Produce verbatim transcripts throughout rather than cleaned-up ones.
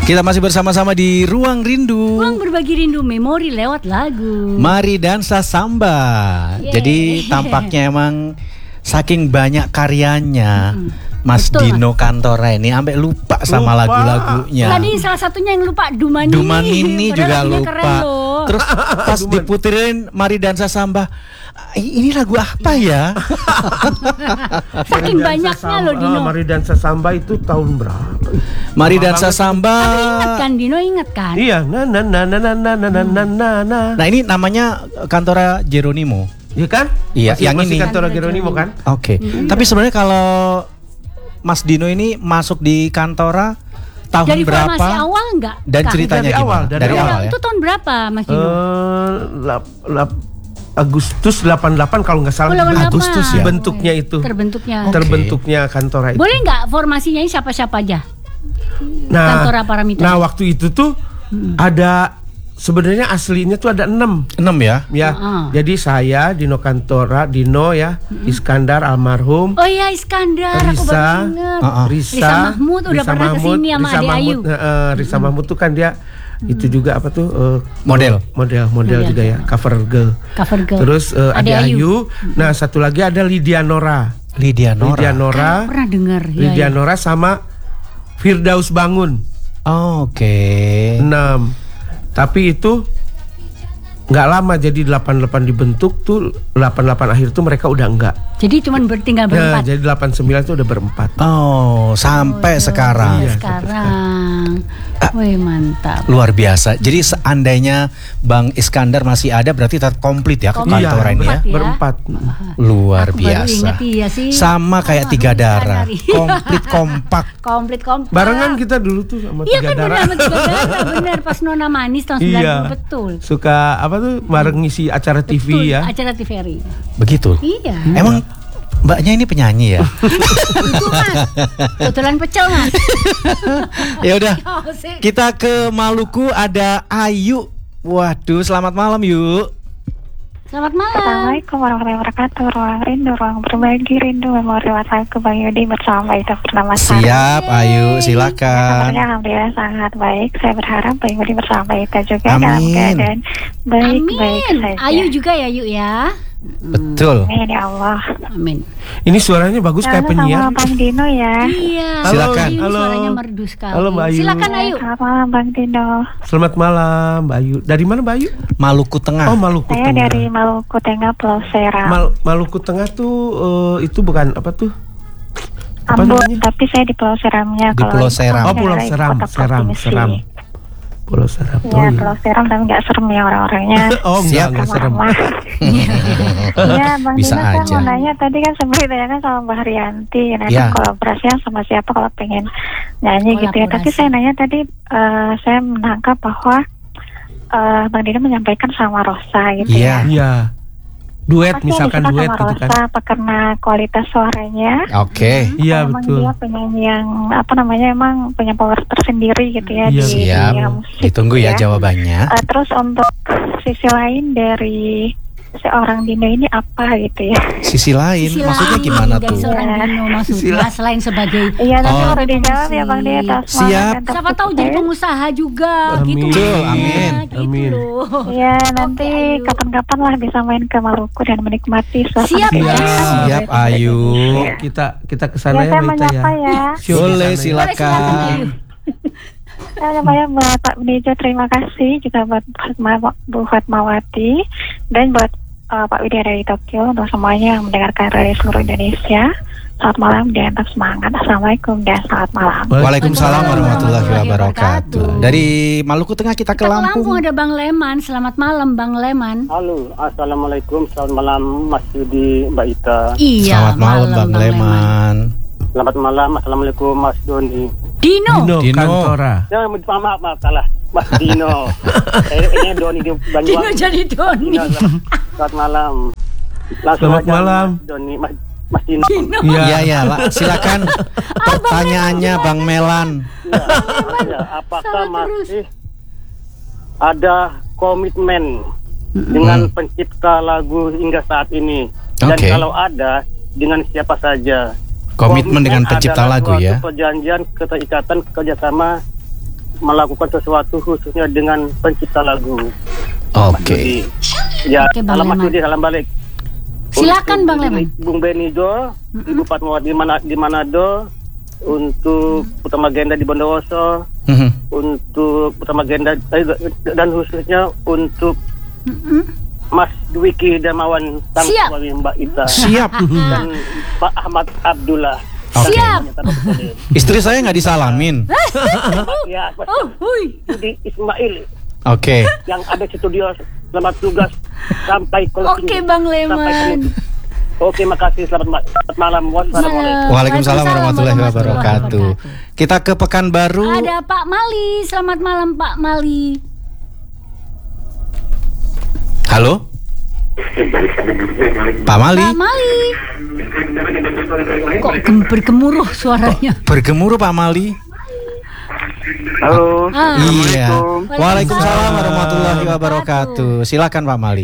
Kita masih bersama-sama di Ruang Rindu. Ruang berbagi rindu memori lewat lagu. Mari dansa samba. Yeah. Jadi tampaknya emang saking banyak karyanya, mm-hmm. Mas Betul, Dino Kantora ini sampai lupa sama lupa. lagu-lagunya. Tadi salah satunya yang lupa Duman, Duman ini juga lupa. Terus pas Duman. diputerin Mari Dansa Samba, ini lagu apa ya? Saking banyaknya loh Dino. Mari Dansa Samba itu tahun berapa? Mari Dansa Samba. Ingat kan Dino, ingat kan? Iya, na na na na na na na na na na. Nah ini namanya Kantora Geronimo. Iya kan? Iya, masih, yang masih ini. Kantora Geronimo kan? Oke. Okay. Mm-hmm. Tapi sebenarnya kalau Mas Dino ini masuk di Kantora tahun dari berapa? Dari formasi awal enggak? Dan Kak? ceritanya dari gimana? awal, dari, dari awal, awal ya? Itu tahun berapa Mas Dino? Uh, lap, lap, Agustus delapan puluh delapan kalau nggak salah. Oh, Agustus ya? Bentuknya itu. Terbentuknya. Okay. Terbentuknya Kantora itu. Boleh nggak formasinya ini siapa-siapa aja? Nah, Kantora Paramita. Nah, waktu itu tuh hmm. ada sebenarnya aslinya tuh ada enam. Enam ya? Ya. Uh-huh. Jadi saya Dino Kantora, Dino ya, uh-huh. Iskandar almarhum. Oh iya Iskandar, Risa, aku baru ingat. Uh-uh. Risa, Risa Mahmud udah Risa pernah Mahmud, kesini sama Risa Ade Mahmud, Ayu. Uh, Risa uh-huh. Mahmud tuh kan dia uh-huh. itu juga apa tuh uh, model, model, model juga ya, cover girl. Cover girl. Terus uh, Ade, Ade Ayu. Ayu. Uh-huh. Nah satu lagi ada Lydia Nora. Lydia Nora. Lydia Nora. Kan pernah dengar. Lydia ya, Nora sama Firdaus Bangun. Oh, Oke. Okay. Enam. Tapi itu nggak lama, jadi delapan puluh delapan dibentuk tuh, delapan puluh delapan akhir tuh mereka udah enggak. Jadi cuman bertinggal berempat. Nah, jadi delapan puluh sembilan tuh udah berempat. Oh, sampai oh, sekarang. Iya, sekarang. Wih, mantap. Luar biasa. Jadi seandainya Bang Iskandar masih ada, berarti tetap komplit ya ke kantora ini ya. Berempat. Luar Aku biasa. baru ingat, iya sih. Sama kayak oh, Tiga Darah. Komplit kompak. Komplit kompak. Barengan kita dulu tuh sama iya, Tiga kan Darah. Iya kan benar Tiga Darah, benar pas Nona Manis tahun sembilan puluh iya. betul. Suka apa tuh bareng ngisi acara T V betul, ya. Acara T V R I. Begitu. Iya. Emang Mbaknya ini penyanyi ya? Itu Mas. Kebetulan pecel Mas. Ya udah. Kita ke Maluku, ada Ayu. Waduh, selamat malam yuk. Selamat malam. Assalamualaikum warahmatullahi wabarakatuh. Ruang rindu, ruang berbagi rindu memori WhatsApp Bang Yudi bersama itu bernama Sarah. Siap, Ayu, silakan. Kabarnya alhamdulillah sangat baik. Saya berharap Bang Yudi bersama kita juga Amin. dalam keadaan baik-baik saja. Ayu juga ya Yuk ya. Betul. Amin ya Allah. Amin. Ini suaranya bagus kayak penyiar. Sama Bang Dino ya. Iya. Silakan. Ayu, Halo. suaranya merdu sekali. Halo Mbak Ayu. Silakan Ayu. Selamat malam Bang Dino. Selamat malam Mbak Ayu. Dari mana Mbak Ayu? Maluku Tengah. Oh Maluku Saya Tengah. dari Maluku Tengah, Pulau Seram. Mal- Maluku Tengah tuh uh, itu bukan apa tuh? Apa Ambon, namanya? tapi saya di Pulau Seramnya. Di Pulau Seram. Oh Pulau Seram, Seram, Seram. Pulau Seram. Ya, Oh, iya. Pulau Seram tapi nggak serem ya orang-orangnya. Oh enggak, Siap. enggak serem. Iya, Bang Bisa Dino kan aja. mau nanya tadi kan seperti ditanyakan sama Mbak Haryanti, nah Ya. kolaborasinya sama siapa kalau pengen nyanyi gitu ya. Tapi Kolaborasi. saya nanya tadi, uh, saya menangkap bahwa uh, Bang Dino menyampaikan sama Rosa gitu Iya. ya. Iya. Duet Pasti misalkan yang disuka duet sama gitu Rosa kan. apa karena kualitas suaranya? Oke. Iya Emang betul. dia penyanyi yang apa namanya emang punya power tersendiri gitu ya Iya, di Siap. dunia musik. Ditunggu ya gitu jawabannya. Uh, terus untuk sisi lain dari seorang Dino ini apa gitu ya? Sisi lain, Sisi maksudnya lain gimana dari tuh? seorang Iya. Dino maksudnya Sisi- selain sebagai Iya, nanti Oh. baru dijawab ya Bang Dia. atas Siap. semangat dan siapa tahu jadi pengusaha juga Amin. gitu. Betul, maksudnya, amin. Gitu Amin. loh. Iya, nanti Ayu. kapan-kapan lah bisa main ke Maluku dan menikmati suasana. Siap, Iya. Siap, Ayu. Kita kita kesana Ya, ya saya Mbak Ita ya. menyapa ya. Siap, Boleh, kesana ya. silakan. Boleh, Ayu. Saya namanya buat Pak Benejo, terima kasih juga buat Fatma- Bu Fatmawati dan buat uh, Pak Widya dari Tokyo untuk semuanya yang mendengarkan dari seluruh Indonesia. Selamat malam dan tetap semangat. Assalamualaikum dan selamat malam. Waalaikumsalam warahmatullahi wabarakatuh. Dari Maluku Tengah kita ke Kita ke Lampung Lampung. ada Bang Leman. Selamat malam Bang Leman. Halo, assalamualaikum, selamat malam Mas Yudi, Mbak Ita. Iya. Selamat malam Bang Leman. Selamat malam, assalamualaikum Mas Doni. Dino. Dino, Dino. Kantora. Ya, maaf, maaf, maaf salah, Mas Dino. Eh, ini Doni di Dino Banyuwangi. jadi Doni. Dino, selamat, selamat malam. Langsung Selamat aja, malam. Mas Doni, Mas, Mas Dino. Dino. Iya ya, lah. Silakan pertanyaannya Bang Melan. Ya, ya, apakah Salah terus. masih ada komitmen dengan pencipta lagu hingga saat ini? Dan Oke. kalau ada, dengan siapa saja? Komitmen dengan pencipta adalah lagu suatu ya. perjanjian keterikatan kerjasama melakukan sesuatu khususnya dengan pencipta lagu. Oke. Ya, Oke, Bang salam Mas Leman. Yudi, salam balik. Silakan, Untuk Bang Leman. Bung Benijo, Ibu Fatmawati di mana di Manado, untuk Putra Magenda di Bondowoso, Mhm. untuk Putra Magenda eh, dan khususnya untuk Mm-mm. Mas Dwiki Darmawan sang Siap. suami Mbak Ita Siap. dan Pak Ahmad Abdullah. Oke. Siap. Istri saya nggak disalamin. Ya, Mas Oh, hui. Yudi Ismail Oke. yang ada di studio, selamat tugas sampai closing. Oke, Bang Sampai Leman. penutup. Oke, makasih, selamat, ma- selamat malam. Wassalamualaikum. Waalaikumsalam warahmatullahi wabarakatuh. Kita ke Pekanbaru. Ada Pak Mali. Selamat malam, Pak Mali. Halo. Pak Mali. Pak Mali. Kok gem- bergemuruh suaranya? Bergemuruh Pak Mali. Halo. Ah. Iya. Waalaikumsalam. Waalaikumsalam warahmatullahi wabarakatuh. Silakan Pak Mali.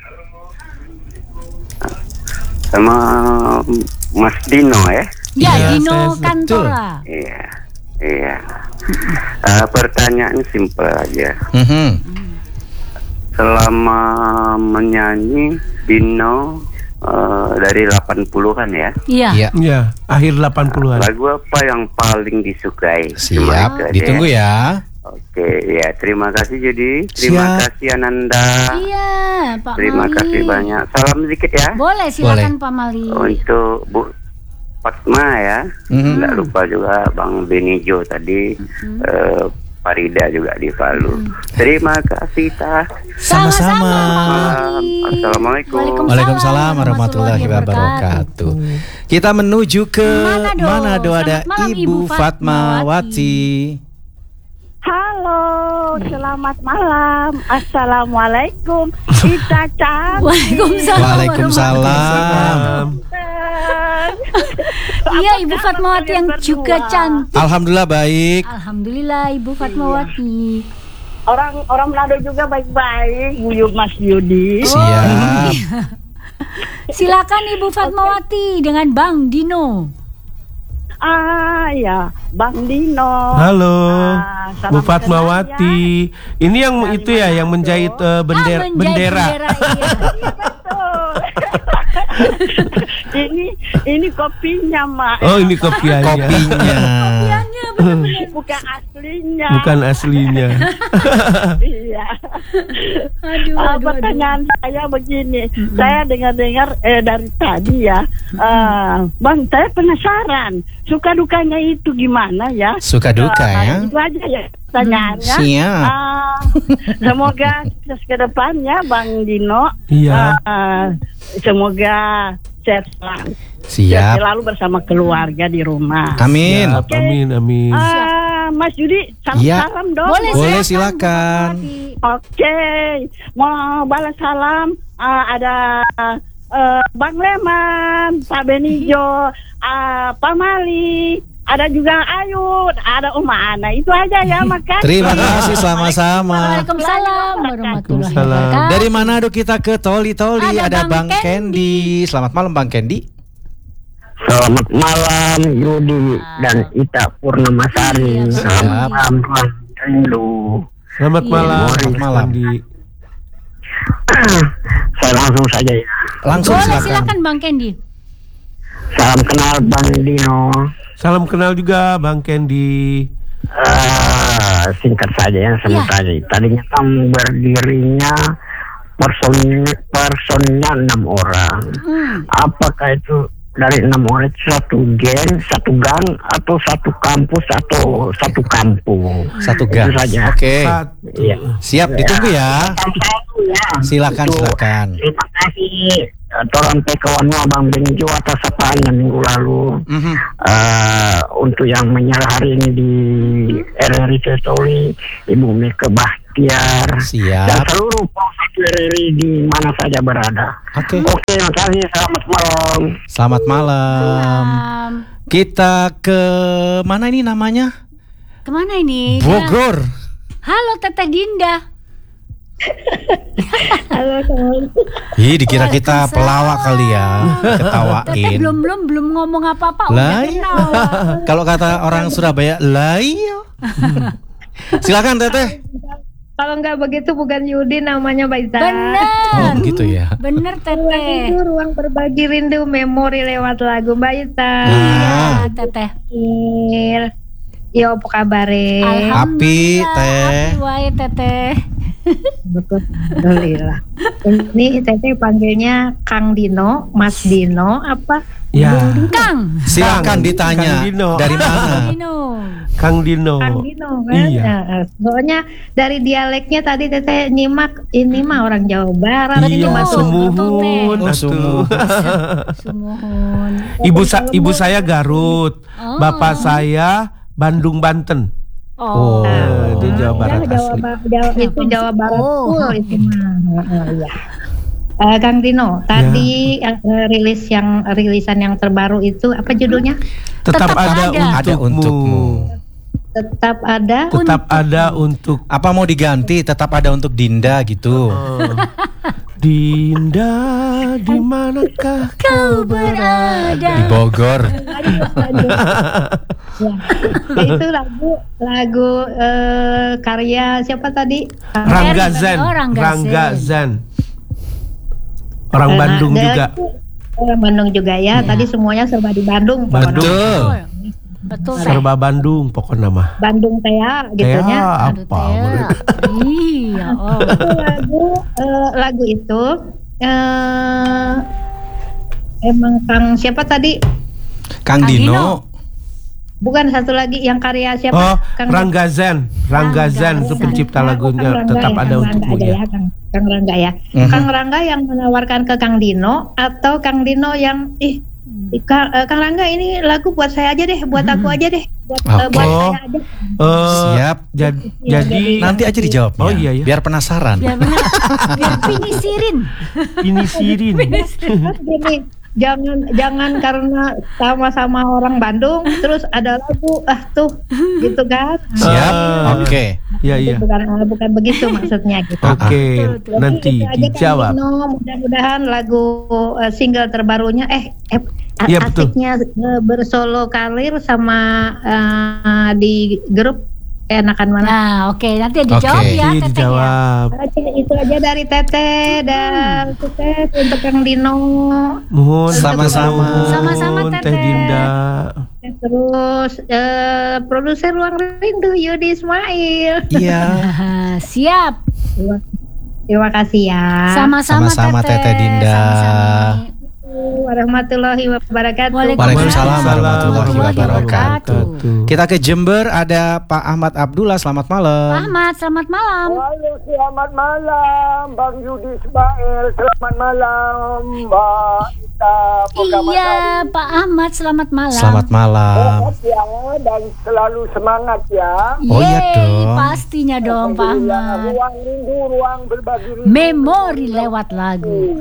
Sama Mas Dino ya. Ya, Iya, Dino saya- Kantora. Iya. Iya. Eh, pertanyaan simpel aja. Mhm. Selama menyanyi Dino eh, dari delapan puluhan ya. Iya. Iya. Ya, akhir delapan puluhan. Lagu apa yang paling disukai? Cuma Siap. itu aja Ditunggu ya. Oke, ya terima kasih Judi. Terima Siap. kasih Ananda. Iya, Pak Terima Mali. kasih banyak. Salam sedikit ya. Boleh, silakan Pak Mali. Untuk Bu Fatma ya. Mhm. Tidak lupa juga Bang Benijo tadi. eh, Farida juga di Palu. Terima kasih Tah. Sama-sama. Assalamualaikum. Waalaikumsalam warahmatullahi wabarakatuh. Kita menuju ke Manado. Manado, ada Selamat malam, Ibu Ibu Fatmawati. Halo, selamat malam. Assalamualaikum. Kita cantik. Waalaikumsalam. Waalaikumsalam. Iya, Ibu Fatmawati yang juga cantik. Alhamdulillah baik. Alhamdulillah, Ibu Fatmawati. Orang orang Manado juga baik-baik. Buyut Mas Yudi. Siap. Silakan Ibu Fatmawati dengan Bang Dino. Ah ya, Bang Dino. Halo, Ah, Bu salam Fatmawati. Ini yang Dari itu ya, yang menjahit eh, bender- Ah, menjahit bendera. bendera, iya. Betul. ini ini kopinya, Mak. Oh, ini kopiannya. Kopinya. Kopiannya benar-benar. Bukan aslinya. Bukan aslinya. Iya. Aduh, Ah, aduh, aduh. pertanyaan saya begini, saya dengar-dengar eh, dari tadi ya, eh, Bang, saya penasaran suka dukanya itu gimana ya? Suka duka Eh, ya. Itu aja ya pertanyaannya. Siap. Ah, semoga sukses ke depannya, Bang Dino. Iya. Ah, semoga sehat selalu. Siap. Selalu bersama keluarga di rumah. Amin. Siap, amin, amin. Ah, Mas Yudi, salam Iya. salam dong. Boleh, Boleh, silakan, silakan. Bu Fatmawati. Oke, mau balas salam. Ah, ada eh, Bang Leman, Pak Benijo, ah, Pak Mali, ada juga Ayu, ada Uma Ana. Itu aja ya, makasih. Terima kasih sama-sama. Waalaikumsalam warahmatullahi Waalaikumsalam. wabarakatuh. Dari Manado kita ke Toli Toli, Ada ada Bang Bang Candy. Selamat malam Bang Candy. Selamat malam Yudi dan Ita Purnamasari. Iya, Selamat siap. malam Rindu. Selamat Iya. malam, Selamat Mas malam. Andi. Saya langsung saja ya. Langsung Boleh, silakan. silakan Bang Candy. Salam kenal Bang Dino. Salam kenal juga Bang Candy. Eh, singkat saja ya, sebut Iya. aja. Tadinya kan berdirinya person personnya enam orang. Hmm. Apakah itu dari enam orang itu satu geng, satu gang, atau satu kampus, atau satu kampung? Satu Itu gas. saja. Oke. Satu. Iya. Siap, ditunggu ya. Satu ya. Silakan, Itu. silakan. Terima kasih. eh, Toran P kawannya Bang Benjo atas sapaan minggu lalu. Mhm. Eh, untuk yang menyerah hari ini di R R I Tesoli, Ibu Mika Bahtiar, dan Siap. seluruh pemirsa R R I di mana saja berada. Oke. Oke, makasih. Selamat malam. Selamat malam. Um, Kita ke mana ini namanya? kemana ini? Bogor. Halo Teteh Dinda. Halo, teman. Ih, dikira kita pelawak kali ya, Teteh ketawain. belum belum belum ngomong apa-apa Lah udah iya. ketawa. Kalau kata orang Surabaya, lah iya. Silakan Teteh. Kalau nggak begitu bukan Yudi namanya Mbak Ita. Bener. Oh, begitu ya. Bener Teteh. Itu ruang berbagi rindu memori lewat lagu Mbak Ita. Iya Teteh. Yo, apa kabar? Api Teh. Api wae Teteh. Alhamdulillah. Ini Teteh panggilnya Kang Dino, Mas Dino, apa? Ya. Kang. Silakan ditanya. Kang Dino. Dari mana? Dino. Kang Dino. Kang Dino kan? Iya. Nah, soalnya dari dialeknya tadi Teteh nyimak ini mah orang Jawa Barat. Iya, ini mah sumuhun. Oh, atuh. sumuhun. Sumuhun. Ibu sa ibu saya Garut, Oh. bapak saya Bandung Banten. Oh. Oh, dia Jawa Barat Ya, Jawa, asli. Ba- Jawa, itu Jawa Barat Oh. full itu mah. Oh, iya. Eh, Kang Dino, tadi Ya. eh, rilis yang rilisan yang terbaru itu apa judulnya? Tetap, Tetap ada, ada. Ada untukmu. untukmu. Tetap ada. Tetap ada untuk Apa mau diganti? Tetap ada untuk Dinda gitu. Oh. Dinda, di manakah kau berada? Di Bogor. Ya. Itu lagu lagu eh, karya siapa tadi? Rangga Zan. Oh, Rangga Rangga Zan. Zan. Orang Eh, Bandung dia juga. itu Orang Bandung juga ya. Tadi semuanya serba di Bandung. pokoknya. Betul. Betul Teh. Serba Bandung pokoknya mah. Bandung Tea gitu Ya, ya. Aduh, apa Teh. mereka? Iya. Oh. Itu lagu eh, lagu itu eh emang Kang siapa tadi? Kang Kang Dino. Dino. Bukan satu lagi yang karya siapa? Oh, Kang Rangga Zan. Rangga Rangga Zan itu Zan. pencipta Kang lagunya Rangga Tetap ya, Ada Kang Untukmu Rangga aja ya. ya, Kang, Kang Rangga ya. Mhm. Kang Rangga yang menawarkan ke Kang Dino atau Kang Dino yang ih Kang, eh, Kang Rangga ini lagu buat saya aja deh, buat aku aja deh, buat eh, Oke. buat Oh. saya aja. Eh, Siap. Jadi, Ya, jadi jadi- Nanti aja dijawabnya. Oh, iya, iya. Biar penasaran. Biar bener. Biar pinisirin. ini Sirin. Kan gini, jangan jangan karena sama-sama orang Bandung terus ada lagu ah tuh gitu kan. Siap. Ah. Oke. Ya iya. Bukan eh, bukan begitu maksudnya gitu. Oke, Betul, betul. nanti Jadi itu aja, Kang dijawab. Dino. Mudah-mudahan lagu eh, single terbarunya eh, eh a- Iya, betul. asiknya eh, bersolo karir sama eh, di grup enakan mana? Nah, oke, nanti dijawab Oke. ya Iya, Teteh ya. dijawab. Oke, itu aja dari Teteh dan sukses untuk Kang Dino. Mohon Sama-sama. nuhun, Sama-sama, Teh Teteh. Dinda. Terus eh, produser Ruang Rindu Yudi Ismail. Iya. Ah, siap. Terima, terima kasih ya. Sama-sama Sama-sama, Teteh Dinda. Sama-sama. Warahmatullahi wabarakatuh. Waalaikumsalam warahmatullahi wabarakatuh. Kita ke Jember, ada Pak Ahmad Abdullah. Selamat malam. Ahmad, selamat malam. Halo, selamat malam Bang Yudi Ismail. Selamat malam Mbak Ita. Apa kabar Iya, hari? Pak Ahmad, selamat malam. Selamat malam. Sehat ya dan selalu semangat ya. Oh, iya Yeay, dong. pastinya dong Pak Alhamdulillah, Ahmad. Ruang rindu, ruang berbagi rindu. Memori lewat lagu.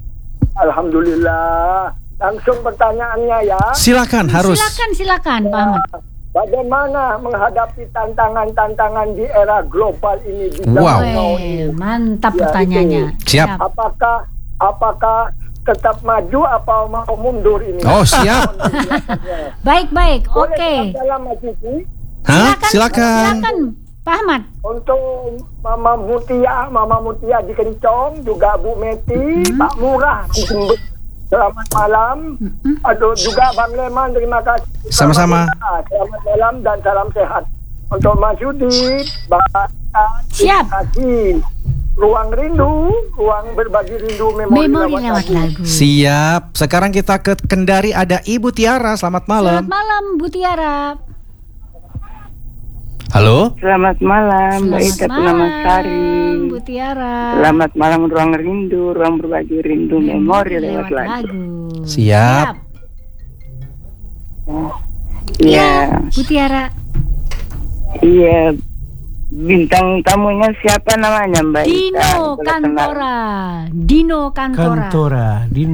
Alhamdulillah. Langsung pertanyaannya ya. Silakan, harus. Silakan, silakan Pak Ahmad. Bagaimana menghadapi tantangan-tantangan di era global ini di Wow. zaman now Weh, ini? mantap Ya, pertanyaannya. Siap. Apakah apakah tetap maju apa mau mundur ini? Oh, siap. Baik, baik. Boleh Oke. dalam Mas Yudi? Hah? Silakan. Silakan Pak Ahmad. Untuk Mama Mutia, Mama Mutia di Kencong, juga Bu Meti, Pak Murah di Jember. Selamat malam. Aduh, juga Bang Leman, terima kasih. Sama-sama. Selamat malam dan salam sehat. Untuk Mas Yudi, Bang Ata, Siap. terima kasih. Ruang rindu, ruang berbagi rindu memori, Memori lewat lewat lagu. lagu. Siap. Sekarang kita ke Kendari, ada Ibu Tiara. Selamat malam. Selamat malam Bu Tiara. Halo. Selamat malam, Mbak Ita Selamat Purnama malam Sari. Bu Tiara. Selamat malam, ruang rindu, ruang berbagi rindu, memori lewat lagu. Siap. Iya, Bu Tiara. iya. Bintang tamunya siapa namanya, Mbak Ita? Dino Boleh kenal? Kantora. Dino Kantora. Kantora. Dino.